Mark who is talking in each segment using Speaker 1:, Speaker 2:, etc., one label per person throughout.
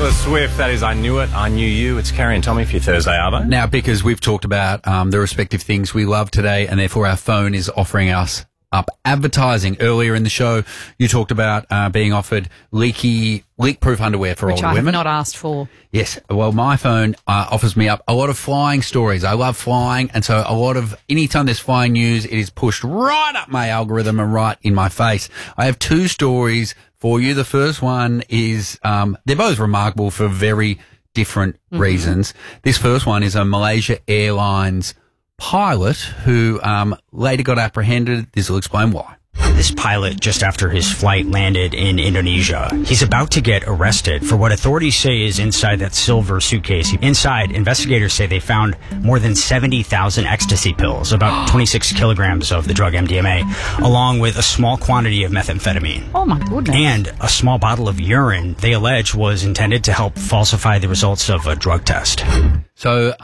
Speaker 1: Taylor Swift, that is I Knew It, I Knew You. It's Carrie and Tommy for your Thursday, Arvo.
Speaker 2: Now, because we've talked about the respective things we love today, and therefore our phone is offering us up advertising. Earlier in the show, you talked about being offered leak-proof underwear for older women.
Speaker 3: Which I have not asked for.
Speaker 2: Yes. Well, my phone offers me up a lot of flying stories. I love flying, and so anytime there's flying news, it is pushed right up my algorithm and right in my face. I have two stories for you. The first one is, they're both remarkable for very different reasons. This first one is a Malaysia Airlines pilot who later got apprehended. This will explain why.
Speaker 4: This pilot, just after his flight landed in Indonesia, he's about to get arrested for what authorities say is inside that silver suitcase. Inside, investigators say they found more than 70,000 ecstasy pills, about 26 kilograms of the drug MDMA, along with a small quantity of methamphetamine.
Speaker 3: Oh, my goodness.
Speaker 4: And a small bottle of urine they allege was intended to help falsify the results of a drug test.
Speaker 2: So,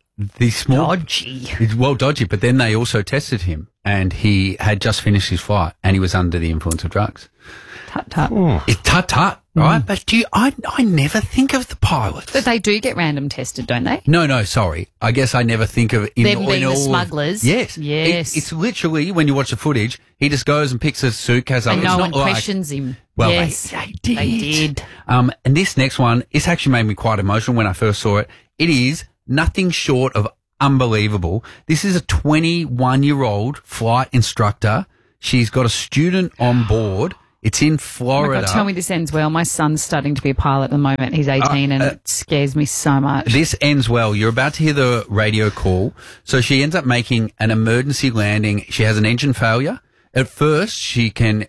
Speaker 3: Dodgy.
Speaker 2: Well, dodgy, but then they also tested him, and he had just finished his flight, and he was under the influence of drugs.
Speaker 3: Tut-tut.
Speaker 2: It's tut-tut, right? But I never think of the pilots.
Speaker 3: But they do get random tested, don't they?
Speaker 2: No, sorry. I guess I never think of
Speaker 3: Them being the smugglers.
Speaker 2: Yes.
Speaker 3: Yes.
Speaker 2: It's literally, when you watch the footage, he just goes and picks a suitcase up.
Speaker 3: And
Speaker 2: It's
Speaker 3: no
Speaker 2: not
Speaker 3: one
Speaker 2: like,
Speaker 3: questions him.
Speaker 2: well,
Speaker 3: yes,
Speaker 2: they did.
Speaker 3: They did.
Speaker 2: And this next one, it's actually made me quite emotional when I first saw it. It is nothing short of unbelievable. This is a 21-year-old flight instructor. She's got a student on board. It's in Florida.
Speaker 3: Oh my God, tell me this ends well. My son's studying to be a pilot at the moment. He's 18 and it scares me so much.
Speaker 2: This ends well. You're about to hear the radio call. So she ends up making an emergency landing. She has an engine failure. At first, she can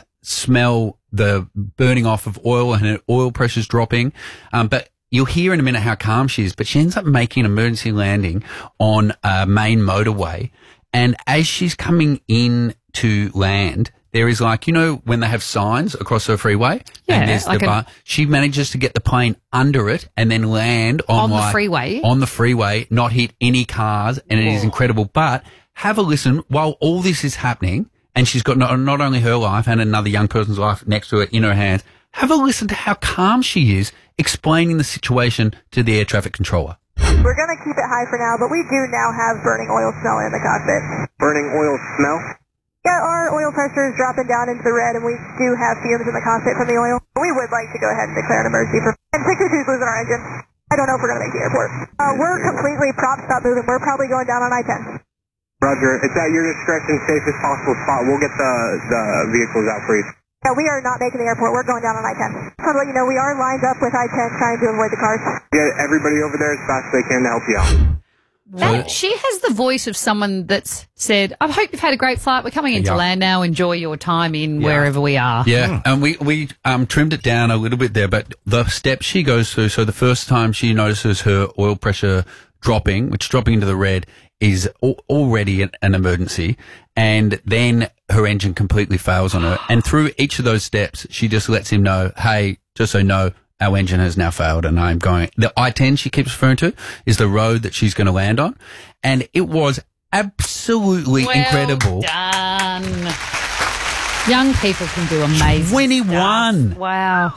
Speaker 2: smell the burning off of oil and her oil pressure's dropping. But you'll hear in a minute how calm she is, but she ends up making an emergency landing on a main motorway. And as she's coming in to land, there is when they have signs across the freeway?
Speaker 3: Yeah.
Speaker 2: And there's she manages to get the plane under it and then land on
Speaker 3: the freeway?
Speaker 2: On the freeway, not hit any cars, and it is incredible. But have a listen while all this is happening, and she's got not only her life and another young person's life next to her in her hands. Have a listen to how calm she is explaining the situation to the air traffic controller.
Speaker 5: We're going to keep it high for now, but we do now have burning oil smell in the cockpit.
Speaker 6: Burning oil smell?
Speaker 5: Yeah, our oil pressure is dropping down into the red, and we do have fumes in the cockpit from the oil. We would like to go ahead and declare an emergency for... And 622 is losing our engine. I don't know if we're going to make the airport. We're completely propped up moving. We're probably going down on I-10.
Speaker 6: Roger. It's at your discretion, safest possible spot. We'll get the vehicles out for you.
Speaker 5: Yeah, we are not making the airport. We're going down on I-10. So to let you know, we are lined up with I-10 trying to avoid the cars.
Speaker 6: Get everybody over there as fast as they can to help you out.
Speaker 3: She has the voice of someone that's said, I hope you've had a great flight. We're coming into land now. Enjoy your time in wherever we are.
Speaker 2: Yeah, and we trimmed it down a little bit there, but the steps she goes through, so the first time she notices her oil pressure dropping, which dropping into the red, is already an emergency, and then her engine completely fails on her. And through each of those steps, she just lets him know, hey, just so you know, our engine has now failed and I'm going... The I-10 she keeps referring to is the road that she's going to land on. And it was absolutely incredible.
Speaker 3: Done. Young people can do amazing
Speaker 2: 21.
Speaker 3: stuff. Wow.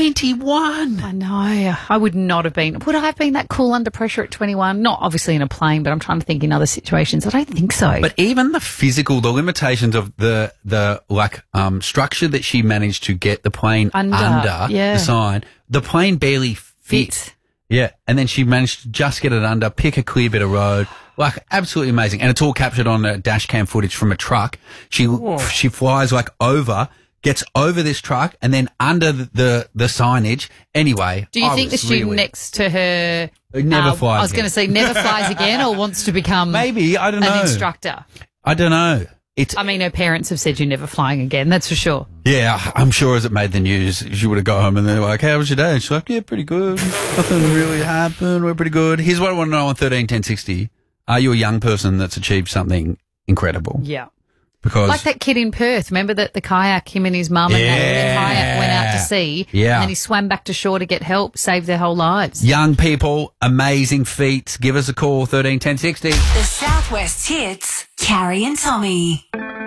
Speaker 2: 21.
Speaker 3: I know. I would not have been. Would I have been that cool under pressure at 21? Not obviously in a plane, but I'm trying to think in other situations. I don't think so.
Speaker 2: But even the physical, the limitations of the structure that she managed to get the plane under the sign, the plane barely fit. Yeah. And then she managed to just get it under, pick a clear bit of road. Absolutely amazing. And it's all captured on a dash cam footage from a truck. She flies over, gets over this truck and then under the signage. Anyway.
Speaker 3: Do you think the student next to her
Speaker 2: never flies
Speaker 3: I was going to say never flies again or wants to become
Speaker 2: maybe, I don't know.
Speaker 3: an instructor?
Speaker 2: I don't know.
Speaker 3: Her parents have said you're never flying again, that's for sure.
Speaker 2: Yeah, I'm sure as it made the news, she would have got home and they're like, how was your day? And she's like, yeah, pretty good. Nothing really happened. We're pretty good. Here's what I want to know on 131060. Are you a young person that's achieved something incredible?
Speaker 3: Yeah.
Speaker 2: Because
Speaker 3: like that kid in Perth, remember that the kayak, him and his mum and the kayak went out to sea and then he swam back to shore to get help, saved their whole lives.
Speaker 2: Young people, amazing feats. Give us a call, 131060.
Speaker 7: The Southwest Hits, Carrie and Tommy.